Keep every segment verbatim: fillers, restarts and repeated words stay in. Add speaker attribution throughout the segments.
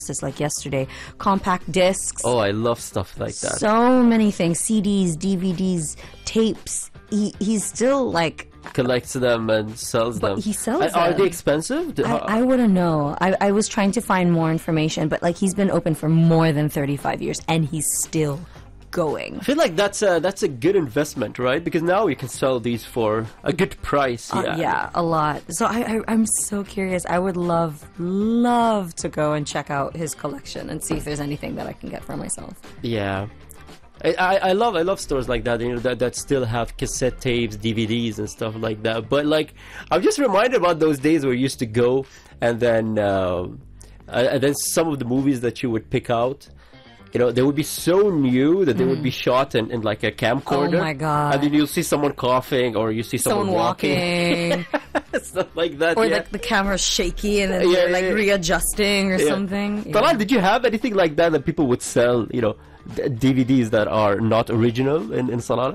Speaker 1: It's like yesterday. Compact discs.
Speaker 2: Oh, I love stuff like that.
Speaker 1: So many things. C Ds, D V Ds, tapes. He he's still like
Speaker 2: collects them and sells
Speaker 1: but
Speaker 2: them.
Speaker 1: He sells
Speaker 2: and are
Speaker 1: them.
Speaker 2: they expensive? Do-
Speaker 1: I, I wouldn't know. I, I was trying to find more information, but like he's been open for more than thirty-five years and he's still going.
Speaker 2: I feel like that's a that's a good investment, right? Because now you can sell these for a good price. Yeah,
Speaker 1: Uh, yeah, a lot. So I, I I'm so curious. I would love love to go and check out his collection and see if there's anything that I can get for myself.
Speaker 2: Yeah. I, I, I love I love stores like that, you know, that, that still have cassette tapes, D V Ds and stuff like that. But like, I'm just reminded about those days where you used to go and then uh, and then some of the movies that you would pick out, you know, they would be so new that they mm. would be shot in, in like a camcorder.
Speaker 1: Oh my god!
Speaker 2: And then you'll see someone coughing or you see someone,
Speaker 1: someone walking,
Speaker 2: walking. Stuff like that.
Speaker 1: Or
Speaker 2: yeah.
Speaker 1: like the camera's shaky and then
Speaker 2: yeah,
Speaker 1: they're like
Speaker 2: yeah.
Speaker 1: readjusting or
Speaker 2: yeah.
Speaker 1: something.
Speaker 2: Yeah. Talal, did you have anything like that that people would sell? You know, D V Ds that are not original in in Salalah?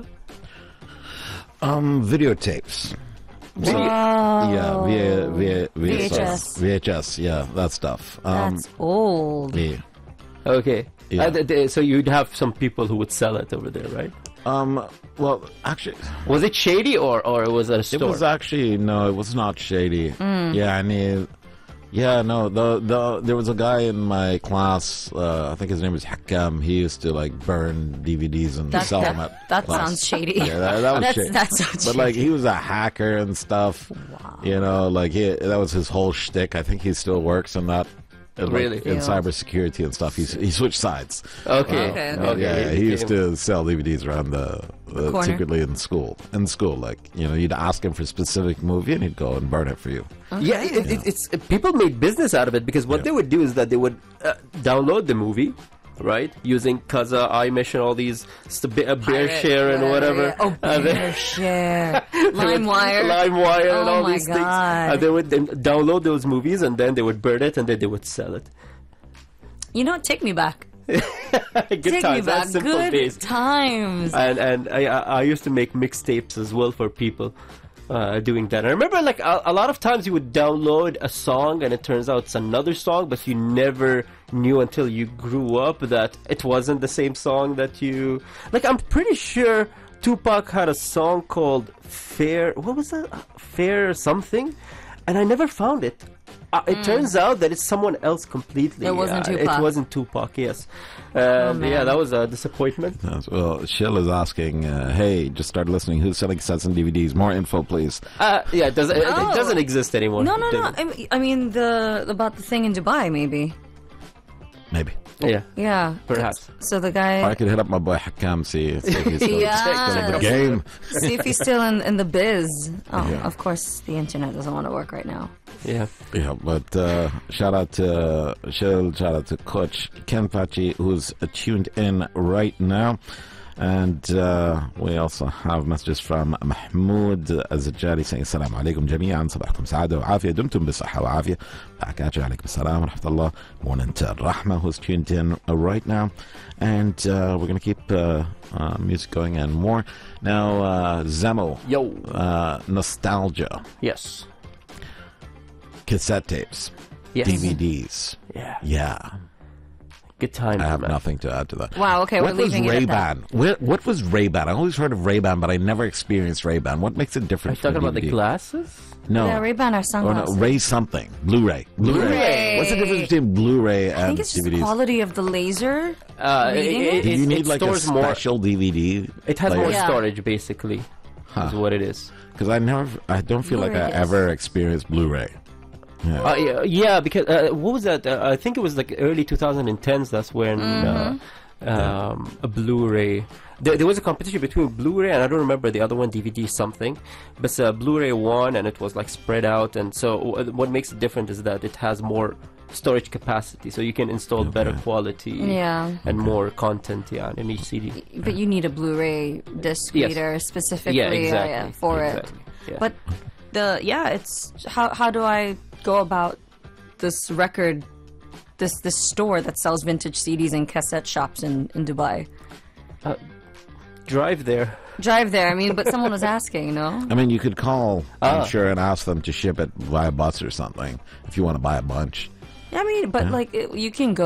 Speaker 3: Um, videotapes.
Speaker 1: Wow.
Speaker 3: So, yeah, via, via, via,
Speaker 1: V H S.
Speaker 3: V H S, yeah, that stuff. Um,
Speaker 1: That's old.
Speaker 3: yeah.
Speaker 2: Okay.
Speaker 3: Yeah.
Speaker 2: Uh, th- th- so you'd have some people who would sell it over there, right?
Speaker 3: Um, well, actually,
Speaker 2: Was it shady or or was it a
Speaker 3: it
Speaker 2: store?
Speaker 3: was actually no, it was not shady.
Speaker 1: Mm.
Speaker 3: Yeah, I mean, yeah, no, the the there was a guy in my class. Uh, I think his name was Hakam. He used to like burn D V Ds and
Speaker 1: That,
Speaker 3: sell
Speaker 1: that,
Speaker 3: them at
Speaker 1: that
Speaker 3: class.
Speaker 1: sounds shady.
Speaker 3: Yeah, that, that was
Speaker 1: That's,
Speaker 3: shady.
Speaker 1: that sounds
Speaker 3: But
Speaker 1: shady.
Speaker 3: like he was a hacker and stuff.
Speaker 1: Wow.
Speaker 3: You know, like he that was his whole shtick. I think he still works in that. in, like,
Speaker 2: Really?
Speaker 3: in
Speaker 1: Yeah.
Speaker 3: cybersecurity and stuff. He's, he switched sides.
Speaker 2: Okay.
Speaker 1: Okay.
Speaker 3: Uh,
Speaker 2: Okay.
Speaker 3: yeah, yeah, he used
Speaker 2: became-
Speaker 3: to sell D V Ds around the, the
Speaker 1: Corner.
Speaker 3: secretly in school. In school, like you know, you'd ask him for a specific movie, and he'd go and burn it for you.
Speaker 2: Yeah, it, it, it's it, people made business out of it because what
Speaker 3: Yeah.
Speaker 2: they would do is that they would uh, download the movie, right, using Kaza, iMesh, and all these st- uh, Bear Share and
Speaker 1: Yeah,
Speaker 2: whatever.
Speaker 1: yeah. Oh,
Speaker 2: And then-
Speaker 1: Bear Share. LimeWire.
Speaker 2: LimeWire and
Speaker 1: Oh
Speaker 2: all
Speaker 1: my
Speaker 2: these things.
Speaker 1: God.
Speaker 2: And they would then download those movies and then they would burn it and then they would sell it.
Speaker 1: You know, take me back.
Speaker 2: Good
Speaker 1: Take
Speaker 2: times,
Speaker 1: me back.
Speaker 2: that's simple
Speaker 1: Good
Speaker 2: days.
Speaker 1: times.
Speaker 2: And and I I I used to make mixtapes as well for people. Uh, doing that. I remember, like a, a lot of times, you would download a song, and it turns out it's another song, but you never knew until you grew up that it wasn't the same song that you. Like, I'm pretty sure Tupac had a song called "Fair." What was that? "Fair" something, and I never found it. Uh, it turns out that it's someone else completely.
Speaker 1: It wasn't
Speaker 2: Uh,
Speaker 1: Tupac.
Speaker 2: It wasn't Tupac. Yes. Uh,
Speaker 1: man.
Speaker 2: yeah, that was a disappointment.
Speaker 3: That's- Well, Shill is asking, uh, "Hey, just started listening. Who's selling cassettes and D V Ds? More info, please."
Speaker 2: Uh, yeah, it doesn't. It,
Speaker 1: Oh.
Speaker 2: it doesn't exist anymore.
Speaker 1: No, no,
Speaker 2: It
Speaker 1: no.
Speaker 2: didn't.
Speaker 1: I mean, I mean the about the thing in Dubai, maybe.
Speaker 3: Maybe.
Speaker 2: Yeah.
Speaker 1: Yeah.
Speaker 2: Perhaps.
Speaker 1: So the guy.
Speaker 3: I could hit up my boy Hakam, see, see if he's still,
Speaker 1: Yeah.
Speaker 3: still in the game.
Speaker 1: See if he's still in, in the biz. Oh,
Speaker 3: Yeah.
Speaker 1: of course, the internet doesn't want to work right now.
Speaker 2: Yeah.
Speaker 3: Yeah, but uh, shout out to Shill, shout out to Coach Ken Pachi, who's uh, tuned in right now. And uh, we also have messages from Mahmoud Azajari saying Assalamu alaikum jami'an, صباحكم سعادة وعافية, دمتم بصحة وعافية, barakatuh عليكم السلام ورحمة الله. Morning to Rahma, who's tuned in uh, right now. And uh, we're going to keep uh, uh, music going and more. Now, uh, Zemo,
Speaker 2: Yo.
Speaker 3: uh, nostalgia,
Speaker 2: Yes.
Speaker 3: cassette tapes,
Speaker 2: Yes.
Speaker 3: D V Ds.
Speaker 2: Yeah.
Speaker 3: Yeah,
Speaker 2: Good times.
Speaker 3: I have
Speaker 2: man.
Speaker 3: nothing to add to that.
Speaker 1: Wow, okay,
Speaker 3: what
Speaker 1: we're
Speaker 3: was
Speaker 1: leaving it at that.
Speaker 3: Ray-Ban? What, what was Ray-Ban? I always heard of Ray-Ban, but I never experienced Ray-Ban. What makes it
Speaker 2: Are you
Speaker 3: different
Speaker 2: talking
Speaker 3: from
Speaker 2: about the
Speaker 3: D V D?
Speaker 2: glasses?
Speaker 3: No.
Speaker 1: Yeah, Ray-Ban are
Speaker 3: Or no,
Speaker 1: sunglasses.
Speaker 3: Ray something. Blu-ray. Blu-ray.
Speaker 1: Blu-ray.
Speaker 3: What's the difference between Blu-ray and
Speaker 1: I think it's just
Speaker 3: D V Ds?
Speaker 1: the quality of the laser.
Speaker 2: Uh,
Speaker 1: Reading
Speaker 2: it,
Speaker 1: it?
Speaker 3: Do you
Speaker 2: it-
Speaker 3: need
Speaker 2: it
Speaker 3: like a
Speaker 2: stores more.
Speaker 3: special D V D?
Speaker 2: It has
Speaker 3: like-
Speaker 2: more
Speaker 1: Yeah.
Speaker 2: storage, basically. Is what it is.
Speaker 3: Because I never, I don't feel like I
Speaker 1: Blu-ray, yes.
Speaker 3: ever experienced Blu-ray. Yeah.
Speaker 2: Uh, yeah, yeah, because uh, what was that? Uh, I think it was like early twenty tens. That's when
Speaker 1: Mm-hmm.
Speaker 2: uh, um, a Blu-ray. There, there was a competition between Blu-ray and I don't remember the other one, D V D something. But uh, Blu-ray won, and it was like spread out. And so uh, what makes it different is that it has more storage capacity, so you can install better quality
Speaker 1: Yeah.
Speaker 2: and more content, yeah, in each C D.
Speaker 1: But you need a Blu-ray disc
Speaker 2: Yes.
Speaker 1: reader specifically
Speaker 2: Yeah,
Speaker 1: uh,
Speaker 2: exactly.
Speaker 1: yeah, for
Speaker 2: exactly.
Speaker 1: it.
Speaker 2: Yeah.
Speaker 1: But the yeah, it's how how do I go about this record, this this store that sells vintage C Ds and cassette shops in in Dubai?
Speaker 2: Drive there.
Speaker 1: Drive there. I mean, but someone was asking, no?
Speaker 3: I mean, you could call,
Speaker 2: Ah.
Speaker 3: I'm sure, and ask them to ship it via bus or something if you want to buy a bunch.
Speaker 1: I mean, but
Speaker 3: Yeah.
Speaker 1: like it, you can go